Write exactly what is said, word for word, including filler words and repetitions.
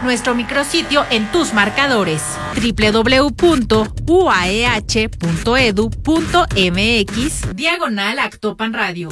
nuestro micrositio en tus marcadores doble u doble u doble u punto u a e h punto e d u punto m x diagonal Actopan Radio.